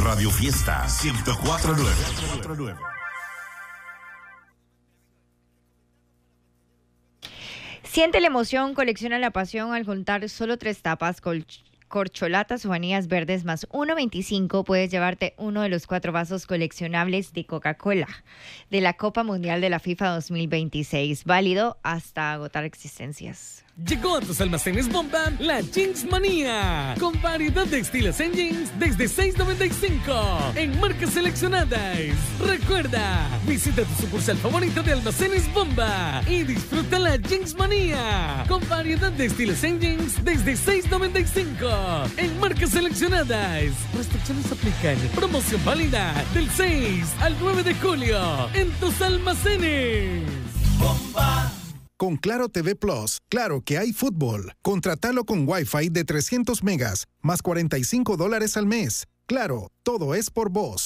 Radio Fiesta 104.9. Siente la emoción, colecciona la pasión al juntar solo 3 tapas corcholatas o anillas verdes más 1.25 puedes llevarte uno de los 4 vasos coleccionables de Coca-Cola de la Copa Mundial de la FIFA 2026, válido hasta agotar existencias. Llegó a tus almacenes Bomba la Jeans Manía, con variedad de estilos en jeans desde $6.95 en marcas seleccionadas. Recuerda, visita tu sucursal favorito de almacenes Bomba y disfruta la Jeans Manía, con variedad de estilos en jeans desde $6.95 en marcas seleccionadas. Restricciones aplican. Promoción válida del 6 al 9 de julio en tus almacenes Bomba. Con Claro TV Plus, claro que hay fútbol. Contratalo con Wi-Fi de 300 megas, más $45 al mes. Claro, todo es por vos.